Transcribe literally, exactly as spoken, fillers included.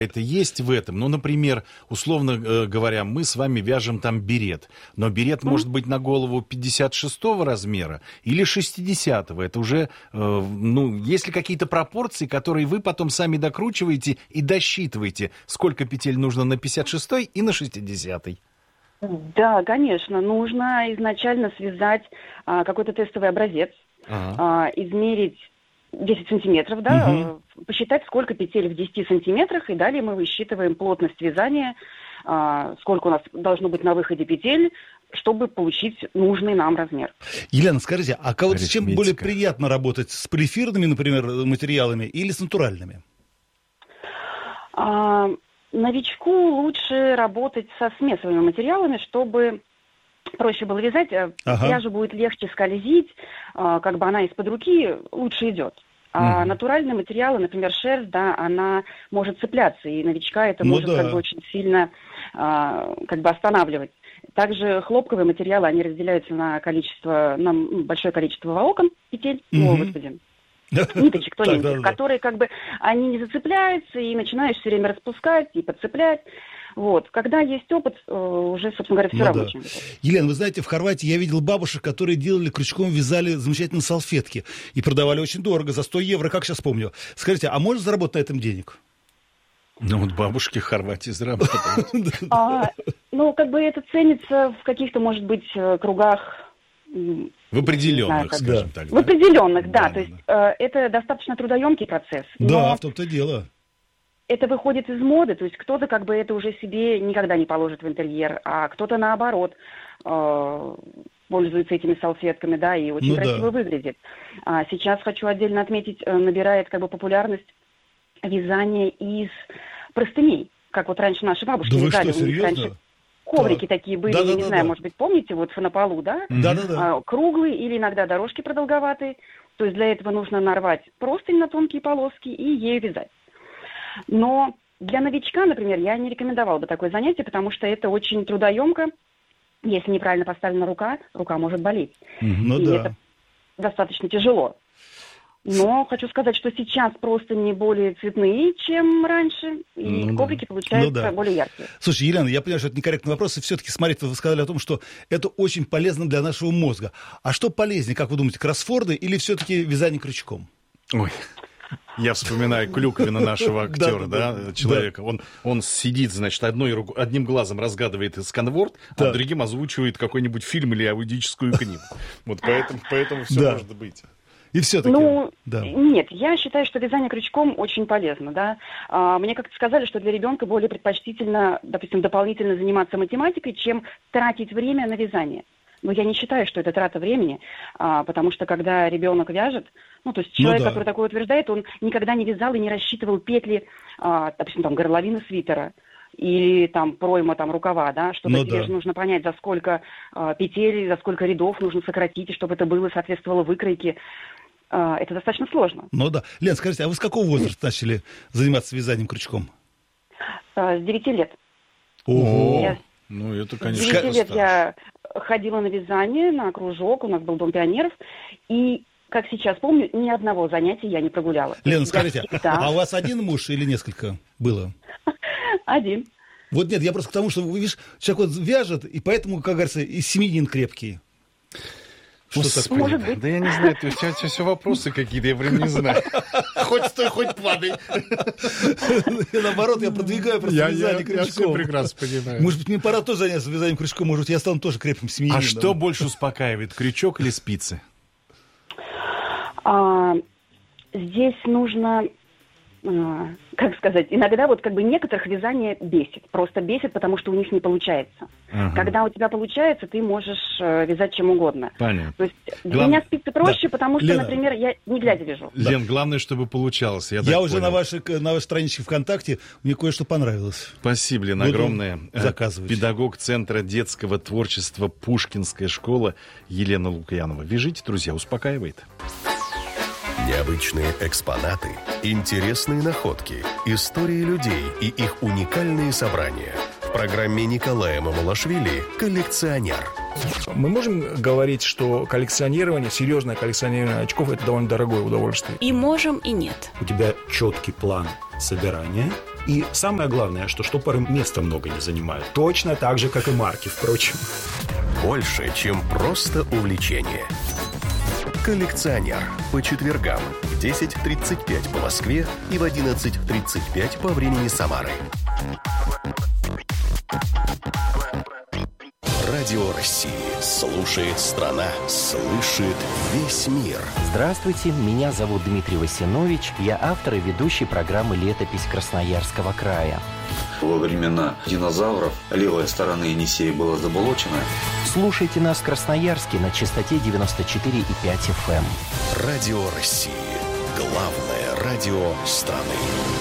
Это есть в этом. Ну, например, условно э, говоря, мы с вами вяжем там берет. Но берет mm-hmm. может быть на голову пятьдесят шестого размера или шестидесятого. Это уже, э, ну, есть ли какие-то пропорции, которые вы потом сами докручиваете и досчитываете, сколько петель нужно на пятьдесят шестой и на шестидесятый? Да, конечно. Нужно изначально связать а, какой-то тестовый образец, ага. а, измерить десять сантиметров, да, угу. посчитать, сколько петель в десяти сантиметрах, и далее мы высчитываем плотность вязания, а, сколько у нас должно быть на выходе петель, чтобы получить нужный нам размер. Елена, скажите, а кого с чем более приятно работать? С полиэфирными, например, материалами или с натуральными? А, новичку лучше работать со смесовыми материалами, чтобы проще было вязать, ага. пряжа будет легче скользить, как бы она из-под руки лучше идет. А mm. натуральные материалы, например, шерсть, да, она может цепляться, и новичка это ну может да. как бы очень сильно как бы останавливать. Также хлопковые материалы, они разделяются на количество, на большое количество волокон, петель, mm-hmm. о, господи, ниточек тоненьких, которые как бы, они не зацепляются, и начинаешь все время распускать и подцеплять. Вот. Когда есть опыт, уже, собственно говоря, все ну равно. Да. Елена, вы знаете, в Хорватии я видел бабушек, которые делали крючком, вязали замечательные салфетки и продавали очень дорого, за сто евро, как сейчас помню. Скажите, а можно заработать на этом денег? Ну, вот бабушки в Хорватии заработают. Ну, как бы это ценится в каких-то, может быть, кругах... В определенных, скажем так. В определенных, да. То есть это достаточно трудоемкий процесс. Да, в том-то дело. Это выходит из моды, то есть кто-то как бы это уже себе никогда не положит в интерьер, а кто-то наоборот э, пользуется этими салфетками, да, и очень ну красиво да. выглядит. А сейчас хочу отдельно отметить, набирает как бы популярность вязание из простыней, как вот раньше наши бабушки да вязали. Вы что, серьезно? Раньше коврики да. такие были, да, я да, не да, знаю, да. может быть, помните, вот на полу, да? Да, да, да. А, круглые или иногда дорожки продолговатые. То есть для этого нужно нарвать простынь на тонкие полоски и ею вязать. Но для новичка, например, я не рекомендовала бы такое занятие, потому что это очень трудоемко. Если неправильно поставлена рука, рука может болеть. Ну и да. это достаточно тяжело. Но хочу сказать, что сейчас просто не более цветные, чем раньше, и ну, коврики да. получаются ну, да. более яркие. Слушай, Елена, я понимаю, что это некорректный вопрос, и все-таки, смотрите, вы сказали о том, что это очень полезно для нашего мозга. А что полезнее, как вы думаете, кроссворды или все-таки вязание крючком? Ой... Я вспоминаю Клюквина, нашего актера, да, да, человека. Он, он сидит, значит, одной руку, одним глазом разгадывает сканворд, да. а другим озвучивает какой-нибудь фильм или аудиическую книгу. Вот поэтому, поэтому все да. может быть. И все-таки... Ну, да. нет, я считаю, что вязание крючком очень полезно, да. А, мне как-то сказали, что для ребенка более предпочтительно, допустим, дополнительно заниматься математикой, чем тратить время на вязание. Но я не считаю, что это трата времени, а, потому что когда ребенок вяжет, ну, то есть человек, ну, да. который такое утверждает, он никогда не вязал и не рассчитывал петли, а, допустим, там, горловины свитера или там пройма там рукава, да, что-то ну, тебе да. же нужно понять, за сколько а, петель, за сколько рядов нужно сократить, и чтобы это было, соответствовало выкройке. А, это достаточно сложно. Ну да. Лен, скажите, а вы с какого возраста начали заниматься вязанием крючком? А, с девяти лет. Ого! Я... Ну, это, конечно, с девяти лет я ходила на вязание, на кружок, у нас был Дом пионеров, и, как сейчас помню, ни одного занятия я не прогуляла. Лена, скажите, всегда... а у вас один муж или несколько было? Один. Вот нет, я просто к тому, что, видишь, человек вот вяжет, и поэтому, как говорится, и семьянин крепкий. Что так может быть? Да я не знаю, у тебя все вопросы какие-то, я прям не знаю. Хоть стой, хоть падай. Наоборот, я продвигаю просто вязание крючком. Я все прекрасно понимаю. Может быть, мне пора тоже заняться вязанием крючком, может быть, я стану тоже крепким семьянином. А что больше успокаивает, крючок или спицы? Здесь нужно... как сказать, иногда вот как бы некоторых вязание бесит. Просто бесит, потому что у них не получается. Ага. Когда у тебя получается, ты можешь э, вязать чем угодно. Понятно. То есть для Глав... меня спицы проще, да. потому что, Лена... например, я не глядя вяжу. Лен, да. главное, чтобы получалось. Я, я уже понял. на вашей, на вашей страничке ВКонтакте, мне кое-что понравилось. Спасибо, Лена, Буду огромное. Заказывать. Педагог Центра детского творчества Пушкинская школа Елена Лукьянова. Вяжите, друзья, успокаивает. Необычные экспонаты, интересные находки, истории людей и их уникальные собрания. В программе Николая Мамулашвили «Коллекционер». Мы можем говорить, что коллекционирование, серьезное коллекционирование очков – это довольно дорогое удовольствие? И можем, и нет. У тебя четкий план собирания, И самое главное, что штопоры места много не занимают. Точно так же, как и марки, впрочем. Больше, чем просто увлечение. «Коллекционер» по четвергам в десять тридцать пять по Москве и в одиннадцать тридцать пять по времени Самары. Радио России. Слушает страна. Слышит весь мир. Здравствуйте, меня зовут Дмитрий Васинович. Я автор и ведущий программы «Летопись Красноярского края». Во времена динозавров левая сторона Енисея была заболочена. Слушайте нас в Красноярске на частоте девяносто четыре и пять эф эм. Радио России. Главное радио страны.